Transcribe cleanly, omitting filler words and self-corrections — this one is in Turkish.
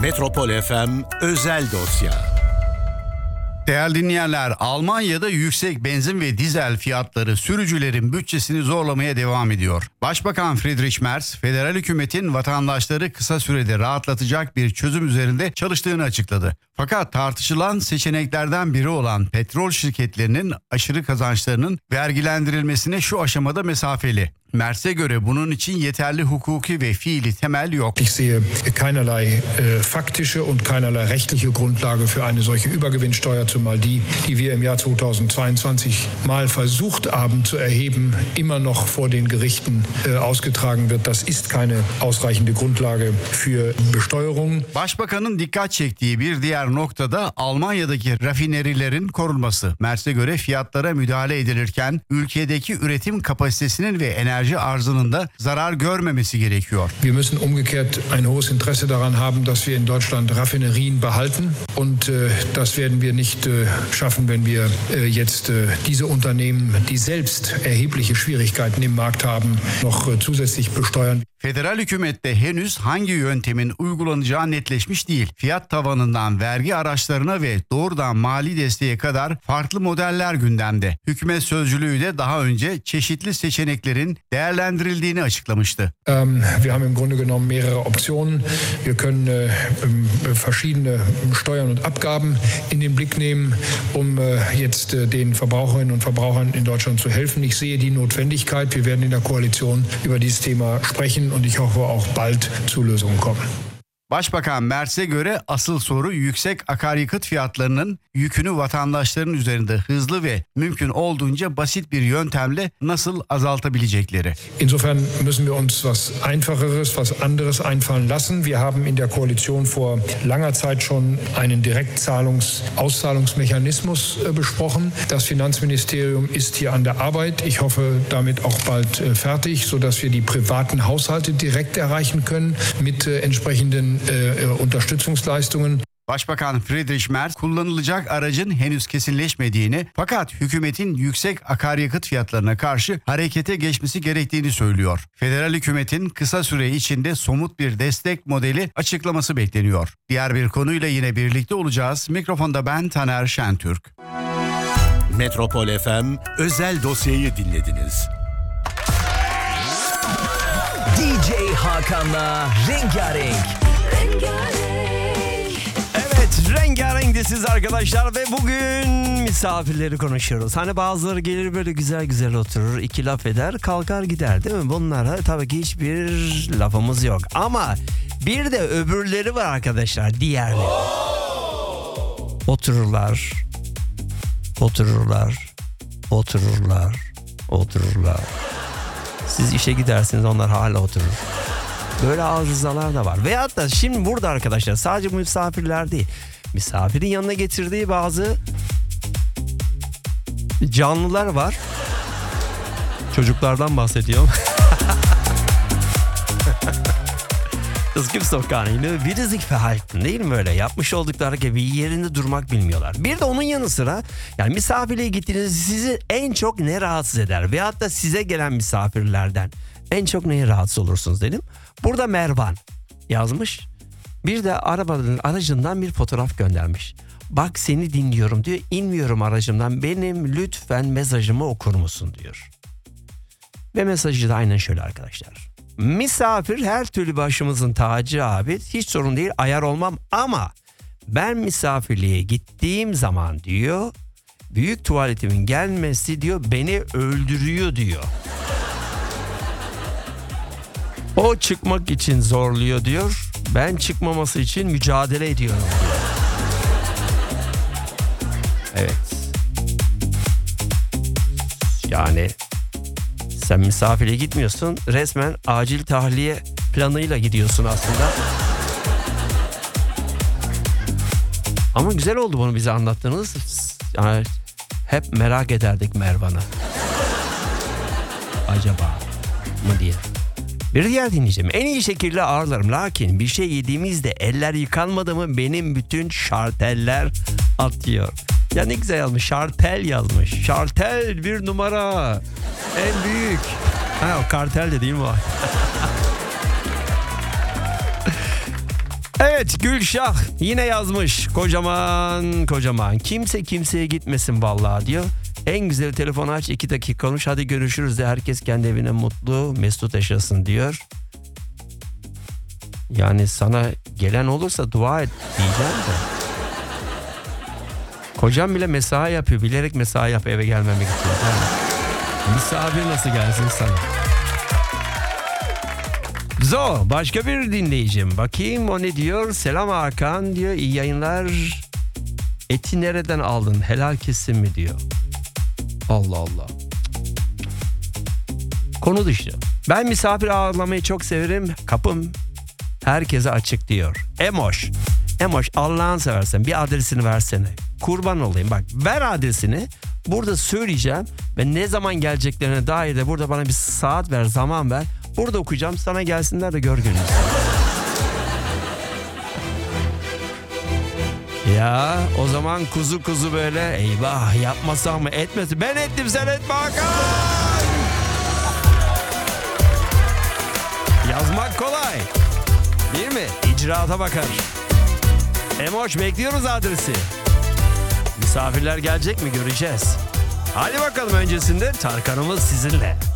Metropol FM özel dosya. Değerli dinleyenler, Almanya'da yüksek benzin ve dizel fiyatları sürücülerin bütçesini zorlamaya devam ediyor. Başbakan Friedrich Merz, federal hükümetin vatandaşları kısa sürede rahatlatacak bir çözüm üzerinde çalıştığını açıkladı. Fakat tartışılan seçeneklerden biri olan petrol şirketlerinin aşırı kazançlarının vergilendirilmesine şu aşamada mesafeli. Merz'e göre bunun için yeterli hukuki ve fiili temel yok. Ich sehe keinerlei faktische und keinerlei rechtliche Grundlage für eine solche Übergewinnsteuer, zumal die wir im Jahr 2022 mal versucht haben zu erheben, immer noch vor den Gerichten ausgetragen wird. Das ist keine ausreichende Grundlage für Besteuerung. Başbakanın dikkat çektiği bir diğer noktada Almanya'daki rafinerilerin korunması. Merz'e göre fiyatlara müdahale edilirken ülkedeki üretim kapasitesinin ve enerji arzının da zarar görmemesi gerekiyor. Wir müssen umgekehrt ein hohes Interesse daran haben, dass wir in Deutschland Raffinerien behalten und das werden wir nicht schaffen, wenn wir jetzt diese Unternehmen, die selbst erhebliche Schwierigkeiten im Markt haben, noch zusätzlich besteuern. Federal hükümette henüz hangi yöntemin uygulanacağı netleşmiş değil. Fiyat tavanından vergi araçlarına ve doğrudan mali desteğe kadar farklı modeller gündemde. Hükümet sözcülüğü de daha önce çeşitli seçeneklerin değerlendirildiğini açıklamıştı. Wir haben im Grunde genommen mehrere Optionen. Wir können verschiedene Steuern und Abgaben in den Blick nehmen, um jetzt den Verbraucherinnen und Verbrauchern in Deutschland zu helfen. Ich sehe die Notwendigkeit. Wir werden in der Koalition über dieses Thema sprechen und ich hoffe auch bald zu Lösungen kommen. Başbakan Merz'e göre asıl soru yüksek akaryakıt fiyatlarının yükünü vatandaşların üzerinde hızlı ve mümkün olduğunca basit bir yöntemle nasıl azaltabilecekleri. Insofern müssen wir uns was Einfacheres, was anderes einfallen lassen. Wir haben in der Koalition vor langer Zeit schon einen Auszahlungsmechanismus besprochen. Das Finanzministerium ist hier an der Arbeit. Ich hoffe, damit auch bald fertig, sodass wir die privaten Haushalte direkt erreichen können mit entsprechenden Unterstützungsleistungen. Başbakan Friedrich Merz kullanılacak aracın henüz kesinleşmediğini fakat hükümetin yüksek akaryakıt fiyatlarına karşı harekete geçmesi gerektiğini söylüyor. Federal hükümetin kısa süre içinde somut bir destek modeli açıklaması bekleniyor. Diğer bir konuyla yine birlikte olacağız. Mikrofonda ben Taner Şentürk. Metropol FM özel dosyayı dinlediniz. DJ Hakan'la Rengarenk. Evet, Rengarenk'tesiz arkadaşlar ve bugün misafirleri konuşuyoruz. Hani bazıları gelir böyle güzel güzel oturur, iki laf eder, kalkar gider değil mi? Bunlara tabii ki hiçbir lafımız yok. Ama bir de öbürleri var arkadaşlar, diğerleri. Otururlar. Siz işe gidersiniz, onlar hala oturur. Böyle arızalar da var. Veyahut da şimdi burada arkadaşlar sadece misafirler değil. Misafirin yanına getirdiği bazı canlılar var. Çocuklardan bahsediyorum. Es gibt doch gar nicht, ne? Wie die sich verhalten, değil mi böyle? Yapmış oldukları gibi yerinde durmak bilmiyorlar. Bir de onun yanı sıra yani misafirliğe gittiğinizde sizi en çok ne rahatsız eder? Veyahut da size gelen misafirlerden en çok neye rahatsız olursunuz dedim. Burada Mervan yazmış. Bir de aracından bir fotoğraf göndermiş. Bak seni dinliyorum diyor. İnmiyorum aracımdan. Benim lütfen mesajımı okur musun diyor. Ve mesajı da aynen şöyle arkadaşlar. Misafir her türlü başımızın tacı abi. Hiç sorun değil, ayar olmam ama ben misafirliğe gittiğim zaman diyor büyük tuvaletimin gelmesi diyor beni öldürüyor diyor. O çıkmak için zorluyor diyor. Ben çıkmaması için mücadele ediyorum diyor. Evet. Yani sen misafire gitmiyorsun. Resmen acil tahliye planıyla gidiyorsun aslında. Ama güzel oldu bunu bize anlattığınız. Yani hep merak ederdik Mervan'ı. Acaba mı diye. Bir diğer dinleyeceğim. En iyi şekilde ağırlarım. Lakin bir şey yediğimizde eller yıkanmadı mı benim bütün şarteller atıyor. Ya ne güzel yazmış. Şartel yazmış. Şartel bir numara. En büyük. Ha o kartel de değil mi o? Evet, Gülşah yine yazmış. Kocaman. Kimse kimseye gitmesin vallahi diyor. En güzeli telefonu aç, 2 dakika konuş, hadi görüşürüz de herkes kendi evine mutlu mesut yaşasın diyor. Yani sana gelen olursa dua et diyeceğim de. Kocam bile mesai yapıyor. Bilerek mesai yapıyor eve gelmemek için. Yani misafir nasıl gelsin sana? Başka bir dinleyicim. Bakayım o ne diyor? Selam Hakan diyor. İyi yayınlar. Eti nereden aldın? Helal kesim mi diyor. Allah Allah. Konu dışı. Ben misafir ağırlamayı çok severim. Kapım herkese açık diyor. Emoş Allah'ını seversen bir adresini versene. Kurban olayım, bak ver adresini. Burada söyleyeceğim ve ne zaman geleceklerine dair de burada bana bir saat ver, zaman ver. Burada okuyacağım, sana gelsinler de gör gününü. Ya o zaman kuzu böyle eyvah yapmasam mı etmesin. Ben ettim sen etme Hakan. Yazmak kolay değil mi? İcraata bakar. Emoş bekliyoruz adresi. Misafirler gelecek mi göreceğiz. Hadi bakalım, öncesinde Tarkan'ımız sizinle.